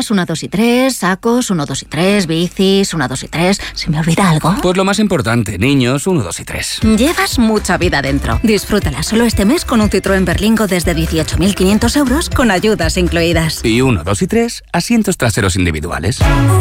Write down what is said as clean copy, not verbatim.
ruedas 1, 2 y 3, sacos 1, 2 y 3, bicis 1, 2 y 3. ¿Se me olvida algo? Pues lo más importante, niños 1, 2 y 3. Llevas mucha vida dentro. Disfrútala solo este mes con un Citroën Berlingo desde 18.500 euros con ayudas incluidas. Y 1, 2 y 3, asientos traseros individuales.